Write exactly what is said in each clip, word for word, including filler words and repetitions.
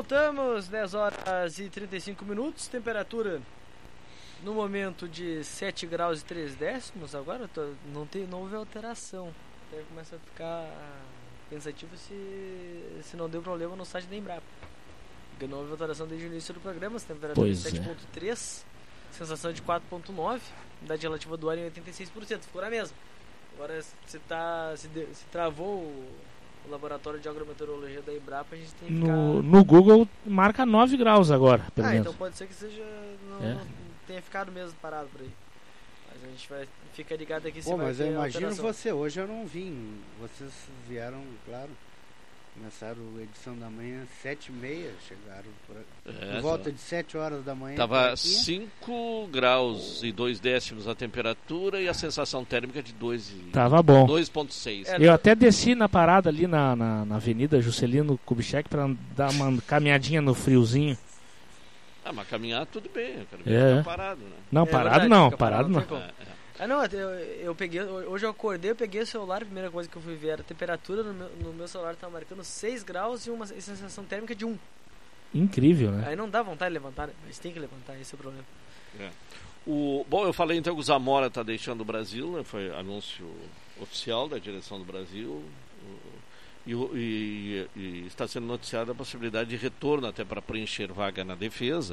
voltamos, dez horas e trinta e cinco minutos, temperatura no momento de sete graus e três décimos. Agora tô, não, tem, não houve alteração. Até começa a ficar pensativo se, se não deu problema no site da Embrapa. Porque não houve alteração desde o início do programa, temperatura de sete vírgula três, é. Sensação de quatro vírgula nove, umidade relativa do ar em oitenta e seis por cento, ficou na mesma. Agora se, tá, se, de, se travou o, o laboratório de agrometeorologia da Embrapa, a gente tem que ficar... No, no Google marca nove graus agora, pelo Ah, menos. então pode ser que seja não, é. não tenha ficado mesmo parado por aí. Mas a gente vai ficar ligado aqui se Pô, vai mas ter eu imagino alteração. você, hoje eu não vim. Vocês vieram, claro, começaram a edição da manhã sete e meia, chegaram por, é, por volta tá. de sete horas da manhã. Tava cinco graus e dois décimos a temperatura e a sensação térmica de dois vírgula seis. É, eu até desci na parada ali na, na, na Avenida Juscelino Kubitschek para dar uma caminhadinha no friozinho. Ah, mas caminhar tudo bem, eu quero é. ficar parado, né? Não, é, parado verdade, não, parado, parado não. não. É, é. Ah não, eu, eu peguei, hoje eu acordei, eu peguei o celular, a primeira coisa que eu fui ver era a temperatura no meu, no meu celular estava marcando seis graus e uma sensação térmica de um. Incrível, né? Aí não dá vontade de levantar, mas tem que levantar, esse é o problema. É. O, bom, eu falei então que o Zamora está deixando o Brasil, né? Foi anúncio oficial da direção do Brasil, o, e, e, e está sendo noticiada a possibilidade de retorno até para preencher vaga na defesa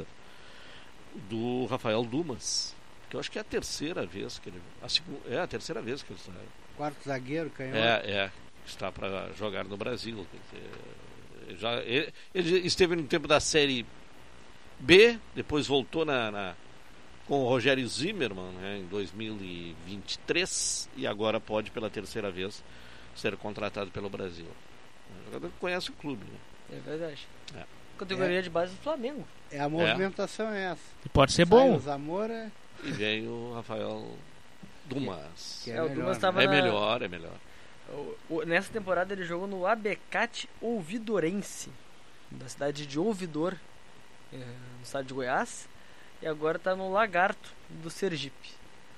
do Rafael Dumas, que eu acho que é a terceira vez que ele a segunda, é a terceira vez que ele está quarto zagueiro, canhoto. é, é está para jogar no Brasil. Quer dizer, já, ele, ele esteve no tempo da Série B, depois voltou na, na com o Rogério Zimmermann, né, em dois mil e vinte e três, e agora pode pela terceira vez ser contratado pelo Brasil. É um jogador que conhece o clube, né? É verdade. É. Categoria É. de base do Flamengo. É a movimentação é, é essa. E pode ser Sai bom. O Zamora e vem o Rafael Dumas. Que é, é, o melhor, Dumas né? tava É na... melhor, é melhor. O, o, nessa temporada ele jogou no Abecate Ouvidorense, da cidade de Ouvidor, é, no estado de Goiás, e agora está no Lagarto do Sergipe.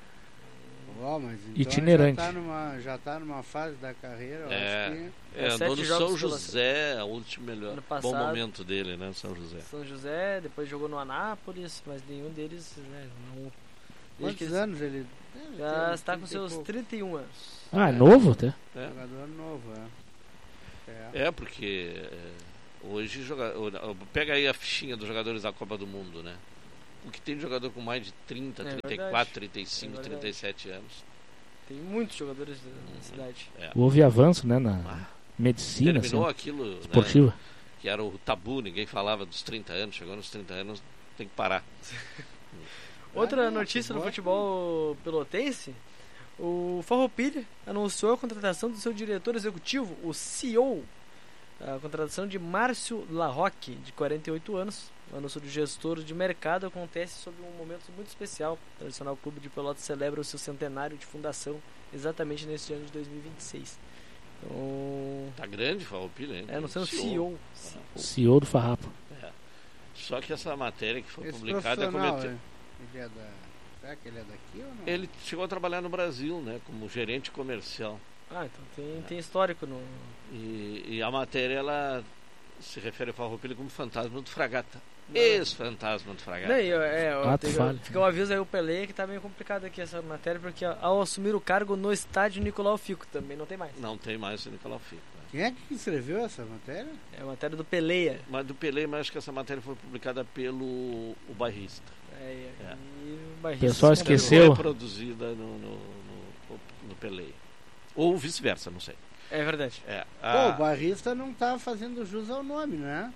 Oh, mas então itinerante. Já está numa, já tá numa fase da carreira, eu É, acho que... é, É, andou sete no jogos São pela- José, é o último melhor Ano bom passado. momento dele, né, São José. São José, depois jogou no Anápolis, mas nenhum deles, né, não... desde que Quantos ele anos ele... já tem? está com trinta e seus pouco. trinta e um anos. Ah, é novo até. É, Jogador novo, é. É. é porque é, hoje joga, o- pega aí a fichinha dos jogadores da Copa do Mundo, né? O que tem de jogador com mais de trinta, É trinta e verdade. quatro, trinta e cinco, É verdade. trinta e sete anos. Tem muitos jogadores da, na cidade. É. Houve avanço, né, na Ah, medicina terminou assim, aquilo, né, esportiva. que era o tabu, ninguém falava dos trinta anos, chegou nos trinta anos, tem que parar. Outra Ah, notícia do boa. futebol pelotense, o Farroupilha anunciou a contratação do seu diretor executivo, o C E O, a contratação de Márcio Larroque, de quarenta e oito anos. O anúncio do gestor de mercado acontece sob um momento muito especial. O tradicional clube de Pelotas celebra o seu centenário de fundação exatamente neste ano de dois mil e vinte e seis. Então, Tá grande, Farroupilha, hein? é anunciando C E O. C E O. C E O do Farrapo. É. Só que essa matéria que foi Esse publicada é profissional, cometeu. é, ele é da... Será que ele é daqui ou não? Ele chegou a trabalhar no Brasil, né, como gerente comercial. Ah, então tem, tem histórico no... E, e a matéria ela se refere ao Farroupilha como fantasma do Fragata. Não. Ex-fantasma do Fragata. Não, e eu- é, eu Ato tenho- falho. fica um aviso aí o Pelé que tá meio complicado aqui essa matéria, porque ao assumir o cargo no estádio Nicolau Fico também não tem mais. Não tem mais o Nicolau Fico. né? Quem é que escreveu essa matéria? É a matéria do Peleia. Mas do Pelé, mas acho que essa matéria foi publicada pelo o Bairrista. É, É. e o Barrista Pessoal se esqueceu. É produzida no, no, no, no Pelé. Ou vice-versa, não sei. É verdade. É, Pô, a- o barrista não tá fazendo jus ao nome, né?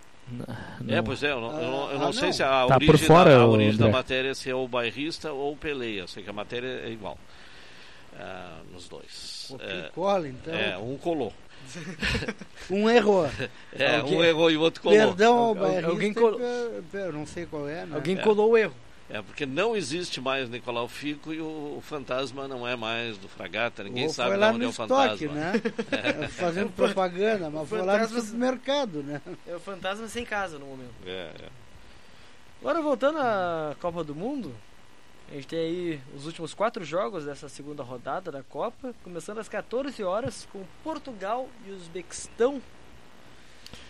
é pois é, eu não, eu não, eu não Ah, sei não. se a Tá origem, por fora, da, a ô, origem da André. matéria se é o Bairrista ou o Pelé. Eu sei que a matéria é igual. Ah, nos dois. Pô, É, quem cola, então. é, um colou. Um errou. É, Alguém- um errou e o outro colou. Perdão ao Al- barrista. alguém colo- que eu- Eu não sei qual é, né? Alguém É. colou o erro. É, porque não existe mais Nicolau Fico e o, o fantasma não é mais do Fragata. Ninguém Ou sabe foi de lá onde no é o estoque, fantasma. né? Fazendo propaganda, mas foi lá no fantasma- supermercado, né? É o fantasma sem casa no momento. É, é. Agora voltando à Copa do Mundo, a gente tem aí os últimos quatro jogos dessa segunda rodada da Copa, começando às quatorze horas com Portugal e Uzbequistão.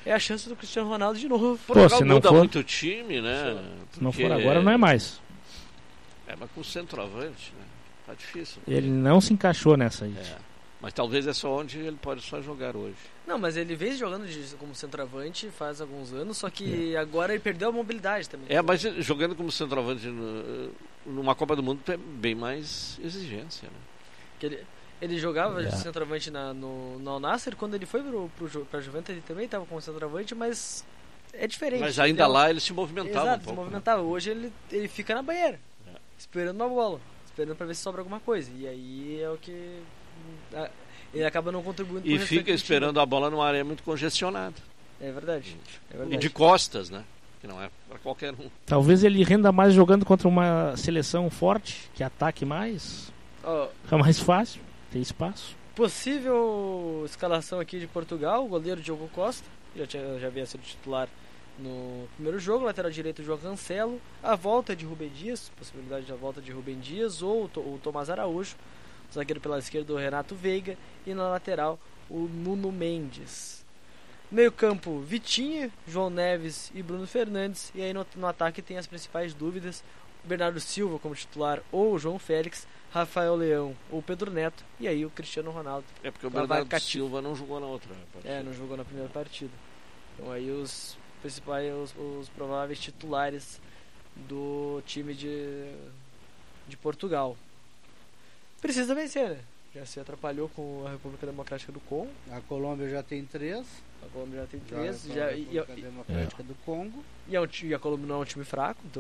é a chance do Cristiano Ronaldo de novo. Portugal se não muda for- muito o time, né? Se não Porque- for agora, não é mais. É, mas com centroavante, né? Tá difícil. Ele não se encaixou nessa aí. É. Mas talvez é só onde ele pode só jogar hoje. Não, mas ele vem jogando de- como centroavante faz alguns anos, só que agora ele perdeu a mobilidade também. É, mas jogando como centroavante no- numa Copa do Mundo é bem mais exigência, né? Que ele, ele jogava É. de centroavante na, no, no Al Nassr, quando ele foi pro, pro, Ju- pra Juventus ele também estava como centroavante, mas é diferente. Mas ainda entendeu? lá ele se movimentava Exato, um se pouco. né? movimentava. Hoje ele, ele fica na banheira, É. esperando uma bola, esperando pra ver se sobra alguma coisa. E aí é o que... a- ele acaba não contribuindo pro E restante fica do time. esperando a bola numa área muito congestionada. É verdade, é E verdade. de costas, né? Que não é para qualquer um. Talvez ele renda mais jogando contra uma seleção forte, que ataque mais. Ó, Fica mais fácil, tem espaço. possível escalação aqui de Portugal, o goleiro Diogo Costa, já, tinha, já havia sido titular no primeiro jogo, lateral direito João Cancelo, a volta de Rubem Dias, possibilidade da volta de Rubem Dias ou o, To- o Tomás Araújo, zagueiro pela esquerda o Renato Veiga e na lateral o Nuno Mendes. Meio campo Vitinha, João Neves e Bruno Fernandes, e aí no, no ataque tem as principais dúvidas, Bernardo Silva como titular ou o João Félix, Rafael Leão ou Pedro Neto, e aí o Cristiano Ronaldo. É porque o Lá vai Bernardo cativo. Silva não jogou na outra. partida. É, não jogou na primeira partida. Então aí os principais, os, os prováveis titulares do time de, de Portugal. Precisa vencer, né? Já se atrapalhou com a República Democrática do Congo. A Colômbia já tem três. A Colômbia já tem joga três. com a Já, e, República e- Democrática do Congo. e é um ti- e a Colômbia não é um time fraco, então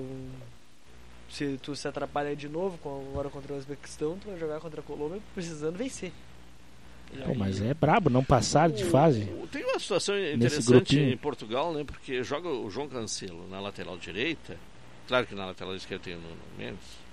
se tu se atrapalha de novo com, agora contra o Uzbequistão, tu vai jogar contra a Colômbia precisando vencer. E Pô, aí- mas é brabo, não passar de fase. O- Tem uma situação Nesse interessante grupinho. em Portugal, né? Porque joga o João Cancelo na lateral direita. Claro que na lateral esquerda tem o Nuno Mendes.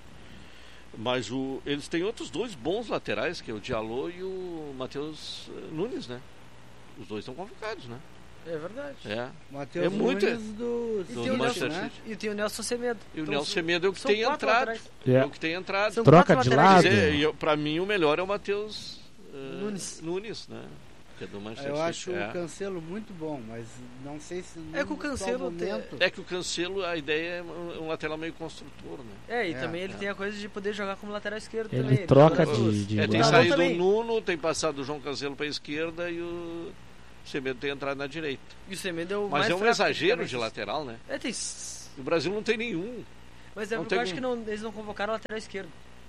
Mas o, eles têm outros dois bons laterais, que é o Diallo e o Matheus eh, Nunes, né? Os dois estão convocados, né? É verdade. É. Matheus É muito- Nunes do, E do tem, o Manchester Nelson, City. e tem o Nelson Semedo. E o Então, Nelson Semedo é o que são tem quatro entrado. laterais. É. É. o que tem entrado. São Troca quatro de laterais. lado. Quer dizer, eu- pra mim o melhor é o Matheus eh, Nunes. Nunes, né? Que é do Manchester Eu City. acho é. o Cancelo muito bom, mas não sei se no É que o atual Cancelo tem- momento... É que o Cancelo, a ideia é um um lateral meio construtor, né? É, e É, também ele é. tem a coisa de poder jogar como lateral esquerdo Ele também. troca joga nas de- duas. de É, tem lado. Tá bom saído também. o Nuno, tem passado o João Cancelo para a esquerda e o Semedo tem entrado na direita. E o Semedo é o Mas mais é um fraco exagero praticamente. de lateral, né? É, tem... O Brasil não tem nenhum. Mas é Não porque eu tem acho um- que não, eles não convocaram o lateral esquerdo.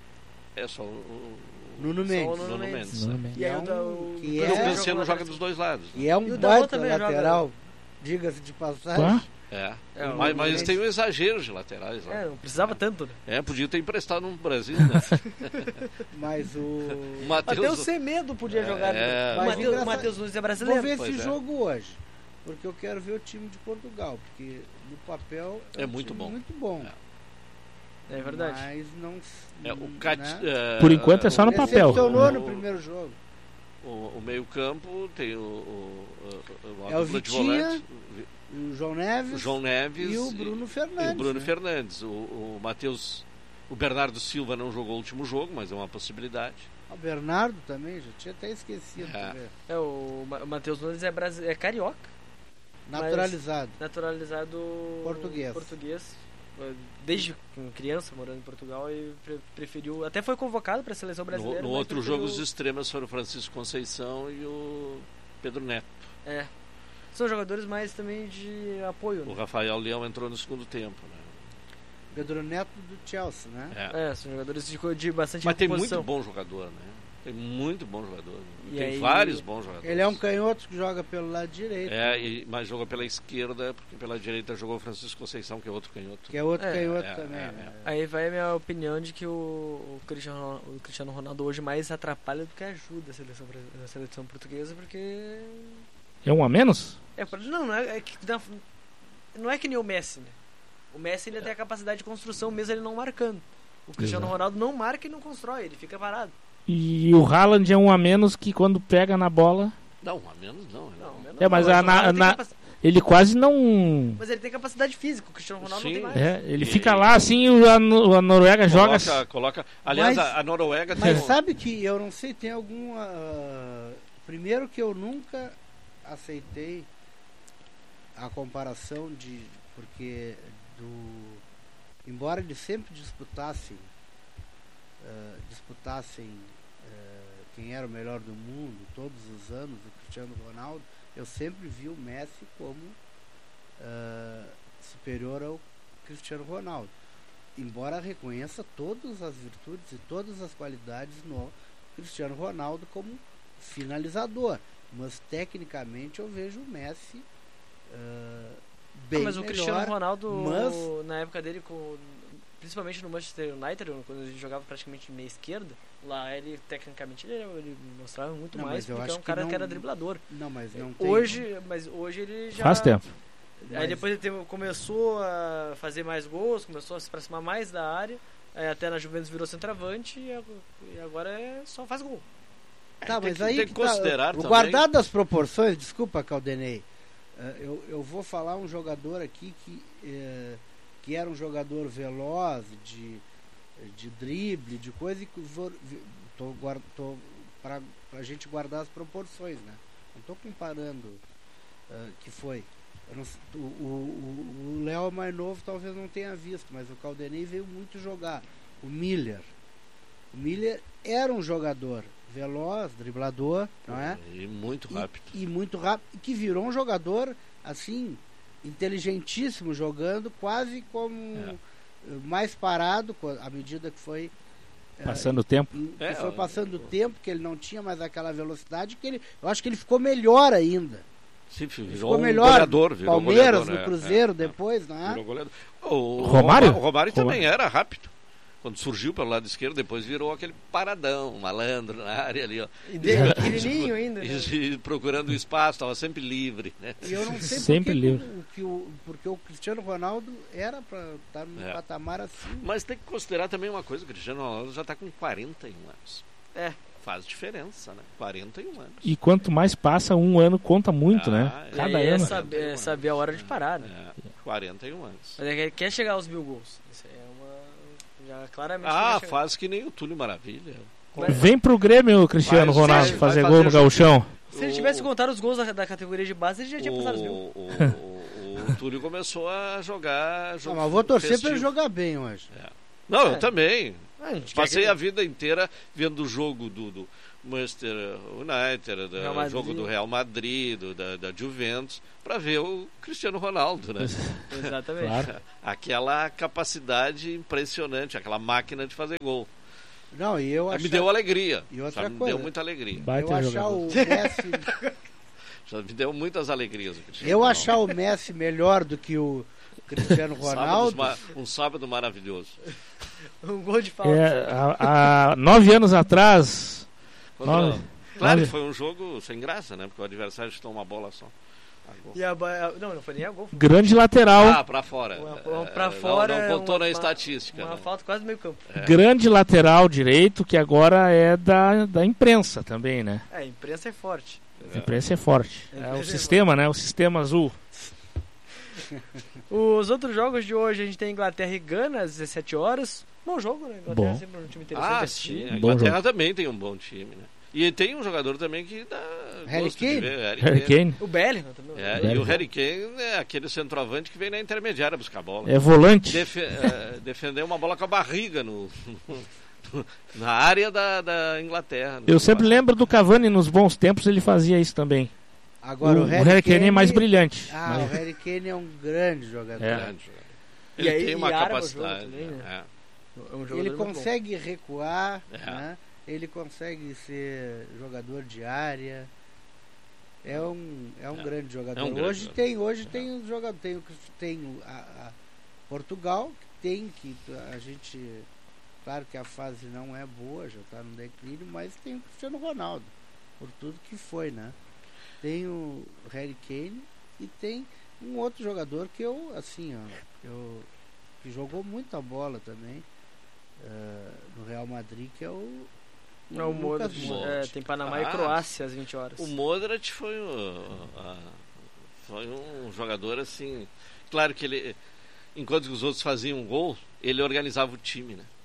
É só o, o, Nuno Só Mendes. o Nuno Nuno Mendes. Mendes. Nuno Mendes. E aí É o, da, um- o, que E é- o Cancelo Cancelo no joga lateral dos dois lados. E é um E o Dalot baita também joga- lateral, diga-se de passagem. Tá? É. É, o mas, Nuno mas Mendes. tem um exagero de laterais lá. É, não precisava tanto, né? É, podia ter emprestado no Brasil, né? Mas o... O Até o Matheus. Semedo podia É, jogar. é. O Mas Matheus- engraçado- o Matheus Nunes é Vou brasileiro. ver Pois esse é. jogo hoje, porque eu quero ver o time de Portugal, porque no papel É um muito time bom. muito bom. É verdade. Mas não... É, o Cat, né? é, Por enquanto é só no o- papel. Decepcionou O- no primeiro jogo. O, o meio-campo tem o. o, o, a É o dupla de Vitinha, volante, O João Neves o João Neves e o Bruno e Fernandes. o Bruno né? Fernandes. O, o Matheus. O Bernardo Silva não jogou o último jogo, mas é uma possibilidade. O Bernardo também, já tinha até esquecido. É. tu vê. É, o, Ma- o Matheus Nunes é, brasi... é carioca, Naturalizado. naturalizado Português. português. Desde criança morando em Portugal e pre- preferiu. Até foi convocado para a seleção No, brasileira. no mas outro preferiu- jogo, os extremas foram o Francisco Conceição e o Pedro Neto. É. São jogadores mais também de apoio. O Né? Rafael Leão entrou no segundo tempo. Né? Pedro Neto do Chelsea, né? É. É, são jogadores de, co- de bastante Mas tem reposição. muito bom jogador, né? Tem muito bom jogador. E tem aí- vários bons jogadores. Ele é um canhoto que joga pelo lado direito, É, e, mas joga pela esquerda, porque pela direita jogou o Francisco Conceição, que é outro canhoto. que é outro É, canhoto é, também. é, né? Aí vai a minha opinião de que o, o, Cristiano, o Cristiano Ronaldo hoje mais atrapalha do que ajuda a seleção, brasi- a seleção portuguesa, porque. É um a menos? É, pra- não, não é, é que não, não é que nem o Messi, né? O Messi ele tem a capacidade de construção mesmo ele não marcando. O Cristiano Exato. Ronaldo não marca e não constrói, ele fica parado. E o Haaland é um a menos que quando pega na bola, Não, a menos não. Não, não. menos É, mas não, a- o Ronaldo na- tem na- capaci- ele quase não. Mas ele tem capacidade física, o Cristiano Ronaldo Sim. não tem mais. É, ele E- fica lá assim, o- a, No- a Noruega joga. Coloca, coloca. Aliás, Mas- a, a Noruega Mas tem. um- sabe que eu não sei, tem algum. ah, primeiro que eu nunca aceitei a comparação de... Porque do... Embora eles sempre disputassem uh, disputassem uh, quem era o melhor do mundo todos os anos, o Cristiano Ronaldo, eu sempre vi o Messi como uh, superior ao Cristiano Ronaldo. Embora reconheça todas as virtudes e todas as qualidades no Cristiano Ronaldo como finalizador, mas tecnicamente eu vejo o Messi uh, bem ah, mas o melhor, Cristiano Ronaldo mas... na época dele, com, principalmente no Manchester United, quando ele jogava praticamente meia esquerda, lá ele tecnicamente ele, ele mostrava muito não, mais, porque é um cara que, não, que era driblador. Não, mas não tem... Hoje, mas hoje ele já... Faz tempo. Aí Mas... depois ele teve, começou a fazer mais gols, começou a se aproximar mais da área, aí até na Juventus virou centroavante e agora é, só faz gol. Tá, tem mas que, aí tem que que considerar tá, também... guardado as proporções, desculpa, Caldenei, uh, eu, eu vou falar um jogador aqui que, uh, que era um jogador veloz, de, de drible, de coisa, e vou, tô, guardo, tô pra, pra gente guardar as proporções, né? Não tô comparando uh, que foi. Eu não, o Léo é mais novo, talvez não tenha visto, mas o Caldenei veio muito jogar. O Miller. O Miller era um jogador veloz, driblador, não é? E muito rápido. E, e muito rápido, e que virou um jogador, assim, inteligentíssimo, jogando quase como é. mais parado, à medida que foi... Passando o tempo. Que é, foi passando o tempo, que ele não tinha mais aquela velocidade, que ele, eu acho que ele ficou melhor ainda. Sim, virou ficou um melhor. Goleador, virou Palmeiras, goleador, no é, Cruzeiro, é, depois, não é? Virou goleador. O Romário? O Romário também Romário. era rápido. Quando surgiu pelo lado esquerdo, depois virou aquele paradão, malandro na área ali, ó. E dele pequenininho ainda. Né? E, e procurando espaço, estava sempre livre, né? E eu não sei sempre porque, livre. O, que o, porque o Cristiano Ronaldo era para estar num É. patamar assim. Mas tem que considerar também uma coisa, o Cristiano Ronaldo já está com quarenta e um anos. É. Faz diferença, né? quarenta e um anos. E quanto mais passa, um ano conta muito, Ah, né? é. Cada é ano. saber, é saber a hora de parar, né? É, quarenta e um anos. Mas é que ele quer chegar aos mil gols. Isso aí é uma... Já claramente... Ah, quer faz que nem o Túlio Maravilha. Mas- Vem pro Grêmio, Cristiano Vai, Ronaldo, vai fazer fazer gol no jogo. gauchão. Se ele tivesse contado os gols da, da categoria de base, ele já tinha O, passado os mil. o, o, o Túlio começou a jogar... Não, jogo mas eu vou torcer para festivo. ele jogar bem hoje. Não, É. eu também. Ah, a gente Passei quer que- a vida inteira vendo o jogo do, do Manchester United, do Real Madrid. jogo do Real Madrid, do, da, da Juventus, para ver o Cristiano Ronaldo, né? Exatamente. Claro. Aquela capacidade impressionante, aquela máquina de fazer gol. Não, e eu Me achar, deu alegria. E outra Já me coisa, deu muita alegria. eu Baita achar jogador. o Messi, Já me deu muitas alegrias. o Cristiano eu Ronaldo. achar o Messi melhor do que o Cristiano Ronaldo. Sábados ma- um sábado maravilhoso. Um gol de falta. É, há, há nove anos atrás. Contra- Nove- Claro nove- que foi um jogo sem graça, né? Porque o adversário chutou uma bola só. Ah, gol. E a, ba- não, não foi nem a gol. Foi Grande lateral. Ah, pra fora. uma, uma pra É, fora. Não, não contou uma, na uma- estatística. Uma né? falta quase no meio campo. É. Grande lateral direito, que agora é da, da imprensa também, né? É, a imprensa é forte. A imprensa é forte. A É imprensa o é sistema, né? O sistema azul. Os outros jogos de hoje, a gente tem Inglaterra e Gana às dezessete horas. Bom jogo, né? Inglaterra Bom. é sempre um time interessante Ah, de assistir. sim. A Bom Inglaterra jogo. também tem um bom time, né? E tem um jogador também que dá Harry gosto de Kane? ver. Harry Harry Kane. Kane O Bellingham também. É, Bellingham. e o Harry Kane é aquele centroavante que vem na intermediária buscar a bola. é volante. Defe- eh, defender uma bola com a barriga no, no- na área da, da Inglaterra. Eu sempre lembro do Cavani nos bons tempos, ele fazia isso também. Agora o, o, o Harry Kane é mais brilhante. Ah, Mas- o Harry Kane é um grande jogador. É. Grande jogador. E Ele aí- tem uma e arma o capacidade. jogo também, né? é. É um jogador Ele muito bom. consegue recuar, É. né? Ele consegue ser jogador de área. É um, é um É. grande jogador. É um grande hoje jogador. tem, hoje É. tem os jogadores, tem, o- tem o- a, a Portugal, que tem que a gente, claro que a fase não é boa, já está no declínio, mas tem o Cristiano Ronaldo, por tudo que foi, né? Tem o Harry Kane e tem um outro jogador que eu, assim, ó, eu, que jogou muita bola também eh, no Real Madrid, que é o Não, o Lucas Modric. Modric. É, tem Panamá e Ah, Croácia às vinte horas. O Modric foi, o- a- foi um jogador assim. Claro que ele, enquanto os outros faziam um gol, ele organizava o time, né?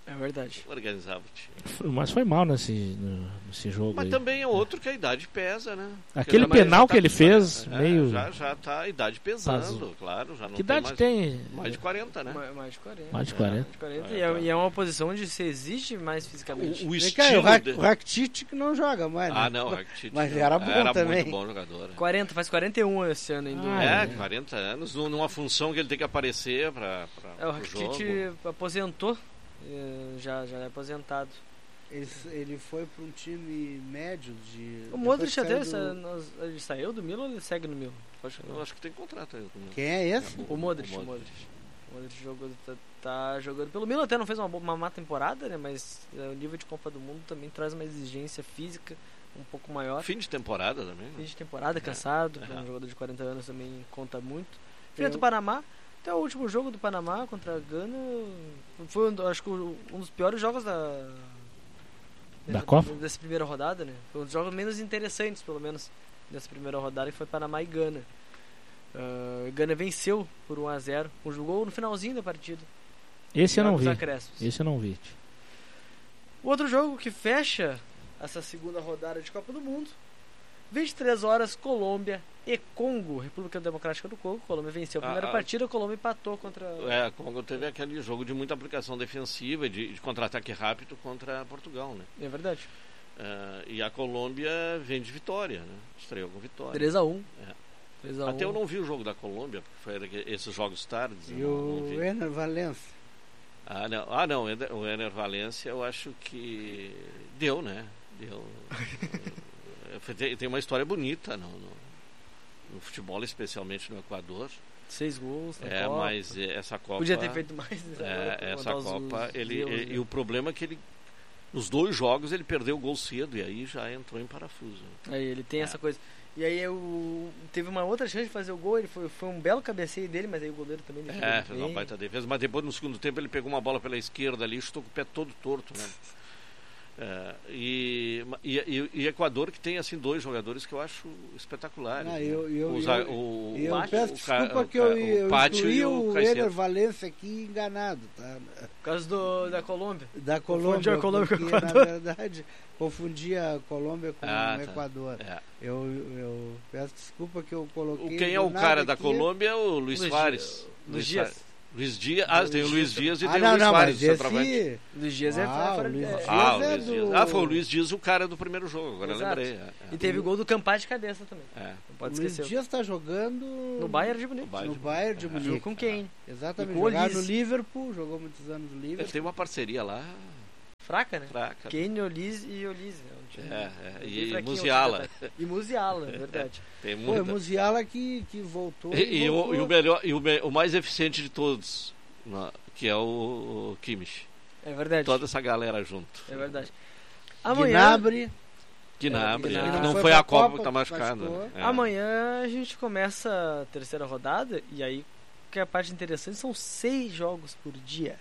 É verdade. Organizava o time. Mas foi mal nesse, no- nesse jogo Mas aí. também é outro que a idade pesa, né? Aquele Porque penal já que ele fez, é, meio... Já, já tá a idade pesando, Faz- claro. Já não Que tem idade mais, tem? mais de quarenta, né? Ma- Mais de quarenta. Mais de É. quarenta. Mais de quarenta. É, E, é, tá. e é uma posição onde se exige mais fisicamente. O, o Vem cá, o estilo... Rak- de- o Rakitic que não joga mais, né? Ah, não, o Rakitic Mas não. era bom era também. muito bom jogador. é. quarenta, faz quarenta e um esse ano ainda. Ah, É, é. quarenta anos, num- numa função que ele tem que aparecer para É, o o jogo. Rakitic aposentou, eh, já, já é aposentado. Ele, ele foi para um time médio de... O Modric depois até, saiu sa- do- nós- ele saiu do Milan ou ele segue no Milan? Acho, eu acho que tem contrato aí. com- Quem é esse? O Modric, o Modric. O Modric jogou, tá, tá jogando pelo Milan, até não fez uma, boa- uma má temporada, né? Mas é, o nível de Copa do Mundo também traz uma exigência física um pouco maior. Fim de temporada também. Fim Né? de temporada, cansado, pra É. um jogador de quarenta anos também conta muito. Enfrenta Eu- o Panamá, até o último jogo do Panamá contra a Gana foi, um- acho que, um dos piores jogos da... Da Copa? Dessa primeira rodada, né? Foi um dos jogos menos interessantes, pelo menos, dessa primeira rodada, que foi Panamá e Gana. Uh, Gana venceu por um a zero, um gol no finalzinho da partida. Esse eu Já não nos vi. acréscimos. Esse eu não vi. O outro jogo que fecha essa segunda rodada de Copa do Mundo, vinte e três horas, Colômbia e Congo, República Democrática do Congo. Colômbia venceu a primeira Ah, ah. partida, a Colômbia empatou contra... É, a Congo teve aquele jogo de muita aplicação defensiva e de, de contra-ataque rápido contra Portugal, né? É verdade. Ah, e a Colômbia vem de vitória, né? Estreou com vitória. três a um. É. três a um. Até eu não vi o jogo da Colômbia, porque foi aquele- esses jogos tardes. E eu não, não o vi. Ener Valencia. Ah, não, ah, não, o Ener- o Ener Valencia eu acho que deu, né? Deu. Eh, tem, tem uma história bonita no, no, no futebol, especialmente no Equador. Seis gols na É, Copa. mas eh, essa Copa. Podia ter feito mais. né? É, Agora, essa contar os- Copa, os ele, erros, e, né? e o problema é que ele, nos dois jogos, ele perdeu o gol cedo e aí já entrou em parafuso. Aí ele tem É. essa coisa. E aí eu teve uma outra chance de fazer o gol, ele foi, foi um belo cabeceio dele, mas aí o goleiro também defendeu É, muito fez uma bem. baita defesa, mas depois no segundo tempo ele pegou uma bola pela esquerda ali e chutou com o pé todo torto, né? É, e, e, e, e Equador que tem assim dois jogadores que eu acho espetaculares. Ah, né? eu- eu- o, eu- Za- o, E eu Pátio, peço o Ca- desculpa o que eu, Ca- o eu Pátio incluí e o Caicedo. Ener Valencia aqui enganado, tá? Por causa do, da Colômbia. Da Confundiu Colômbia, a Colômbia com o porque, Equador. na verdade, confundia a Colômbia com Ah, o tá. Equador. É. Eu, eu peço desculpa que eu coloquei... O, quem é do o nada cara da aqui. Colômbia é o Luiz Luiz Soares. Luiz Dias. Soares. Luiz Dias. Ah, tem o Luiz Dias e Ah, tem o não, Luiz não, Soares, mas o centroavante. esse... Luiz Dias é Ah, fora o Luiz é, Dias. Ah, o é Luiz do- Dias. Ah, foi o Luiz Dias o cara do primeiro jogo, agora eu Exato. lembrei. É, E teve o gol do Campaz de cabeça também. é. É. Não pode o Luiz esquecer. Dias está jogando... No Bayern de Munique. No Bayern No Bayern de É. Munique. Jogou com quem? Exatamente. E com o Jogava Olise. no Liverpool, jogou muitos anos no Ele Liverpool. tem uma parceria lá Fraca, né? fraca. Kane, Olise e Olise. É um time É, é. bem E, fraquinho, Musiala. o time de ataque. E Musiala, é verdade. Tem Pô, é muita. Musiala que, que voltou. E, e o, voltou. e o melhor, e o, me- o mais eficiente de todos, na- que é o, o Kimmich. É verdade. Toda essa galera junto. É verdade. Amanhã, Gnabry. Gnabry, É, é, que que não não foi foi pra a Copa Copa, que tá que machucado. machucou. né? É. amanhã a gente começa a terceira rodada e aí que a parte interessante são seis jogos por dia.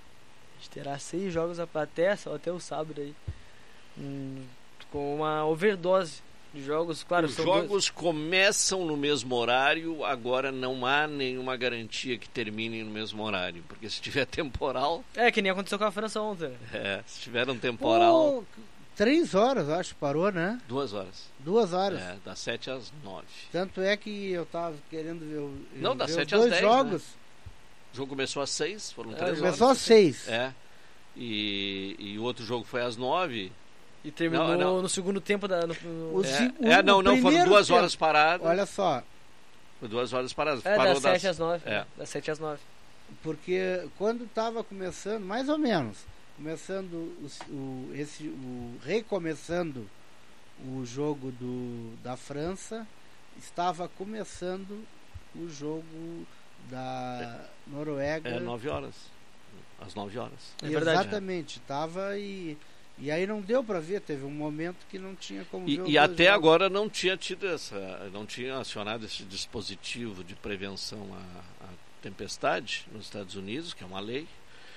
A gente terá seis jogos até, só até o sábado aí. Hum, com uma overdose de jogos, claro, Os são jogos dois- começam no mesmo horário, agora não há nenhuma garantia que terminem no mesmo horário. Porque se tiver temporal, É, que nem aconteceu com a França ontem, né? é, se tiver um temporal, Pô, três horas, acho, parou, né? duas horas. Duas horas. É, das sete às nove. Tanto é que eu tava querendo ver, o- Não, ver das os sete às dois dez, jogos. O jogo começou às seis, foram É, três horas. Começou às seis. É. E, e o outro jogo foi às nove. E terminou Não, não. no segundo tempo da. No, no- O É, se- o- é, não, o não, foram primeiro duas tempo- horas paradas. Olha só, Foi duas horas paradas. é, Parou das das sete às nove. é. Das sete às nove. porque quando estava começando, mais ou menos, começando o, o- esse, o, recomeçando o jogo do, da França, estava começando o jogo da Noruega. É nove horas. Às nove horas. É verdade. Exatamente, estava e e aí não deu para ver, teve um momento que não tinha como E, ver os e dois até jogos. agora não tinha tido essa, não tinha acionado esse dispositivo de prevenção à, à tempestade nos Estados Unidos, que é uma lei.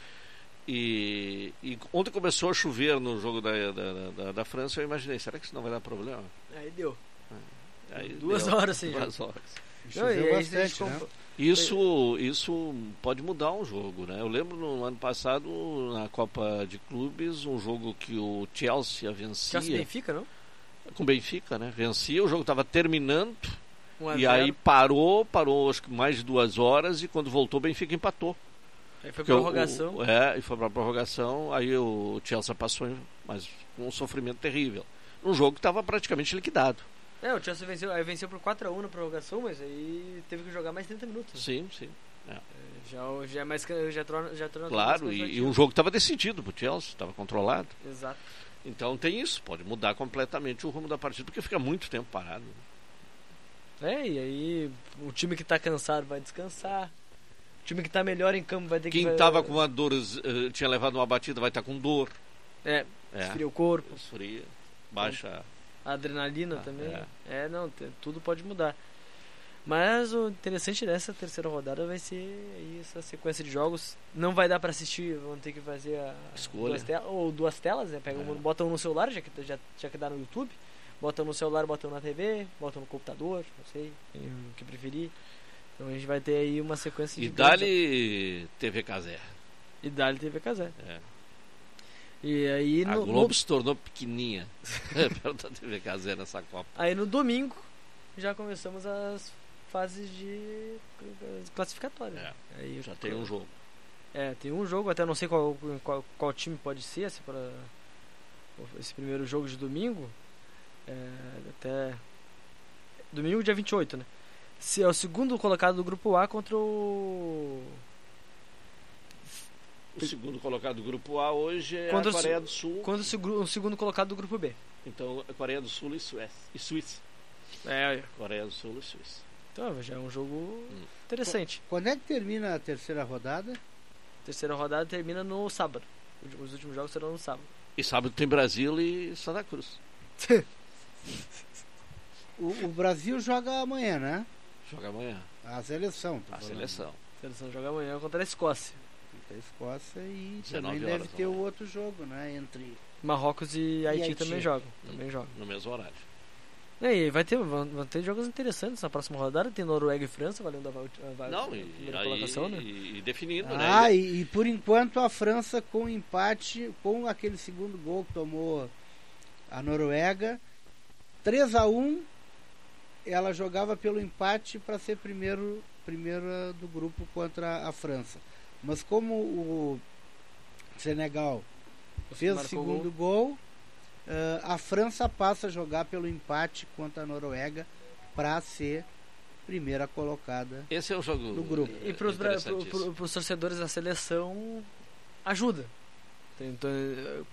E, e ontem começou a chover no jogo da, da, da, da França, eu imaginei, será que isso não vai dar problema? Aí deu. Aí Duas deu, horas sem duas horas. Não, e Choveu aí a bastante, gente né? compa- Isso, isso pode mudar um jogo, né? Eu lembro no ano passado, na Copa de Clubes, um jogo que o Chelsea vencia. Chelsea Benfica, não? Com o Benfica, né? Vencia, o jogo estava terminando. um a E zero. aí parou, parou acho que mais de duas horas, e quando voltou o Benfica empatou. Aí foi Porque o- prorrogação. o- é, e foi pra prorrogação, aí o Chelsea passou, em- mas com um sofrimento terrível. Um jogo que estava praticamente liquidado. É, o Chelsea venceu, aí venceu por quatro a um na prorrogação, mas aí teve que jogar mais trinta minutos. Sim, sim. Já, já é mais já torna, já torna Claro, mais e, e cansativo. um jogo que estava decidido pro Chelsea, estava controlado. Exato. Então tem isso, pode mudar completamente o rumo da partida, porque fica muito tempo parado. É, e aí o time que tá cansado vai descansar. O time que tá melhor em campo vai ter que... Quem vai- estava com uma dor, eh, tinha levado uma batida, vai estar com dor. É, É, esfria o corpo, esfria, baixa. a adrenalina Ah, também. é. É, não, te- tudo pode mudar. Mas o interessante dessa terceira rodada vai ser aí essa sequência de jogos. Não vai dar pra assistir, vão ter que fazer a Escolha. duas telas, ou duas telas, né? Pega É. um, botam um no celular, já que, já, já que dá no YouTube. Botam no celular, botam na T V, botam no computador, não sei, o que preferir. Então a gente vai ter aí uma sequência E de grandes dá-lhe T V Casé. jogos. E dá-lhe T V Casé. É. E aí A no, Globo no- se tornou pequenininha perto da T V Casé nessa Copa. aí no domingo já começamos as fases de classificatória. É, Aí já tem um jogo. É, tem um jogo, até não sei qual, qual, qual time pode ser esse, pra, esse primeiro jogo de domingo. É, até. Domingo, dia vinte e oito, né? Se é o segundo colocado do grupo A contra o. O segundo colocado do grupo A hoje é Contra a o Coreia se- do Sul. Contra o, segu- o segundo colocado do grupo B. Então é Coreia do Sul e Suécia. E Suíça. É, Coreia do Sul e Suíça. então já é um jogo interessante. Quando é que termina a terceira rodada? Terceira rodada termina no sábado. Os últimos jogos serão no sábado. E sábado tem Brasil e Santa Cruz. O, o Brasil joga amanhã, né? Joga amanhã. A seleção. tô A falando. seleção. A seleção joga amanhã contra a Escócia. A Escócia e dezenove também deve horas ter o amanhã. outro jogo, né? Entre. Marrocos e Haiti, Haiti. também jogam. Também jogam. No mesmo horário. É, e vai ter, vão, vão ter jogos interessantes na próxima rodada. Tem Noruega e França valendo a, va- a, va- Não, a e, primeira aí, colocação, né? e, e definindo, Ah, né? e, e por enquanto a França com empate, com aquele segundo gol que tomou a Noruega, três a um, ela jogava pelo empate para ser primeiro, primeira do grupo contra a França. Mas como o Senegal fez o Marcou segundo gol, eh, a França passa a jogar pelo empate contra a Noruega para ser primeira colocada. Esse é o jogo Do grupo. E para os interessantíssimo. torcedores da seleção, ajuda. Então,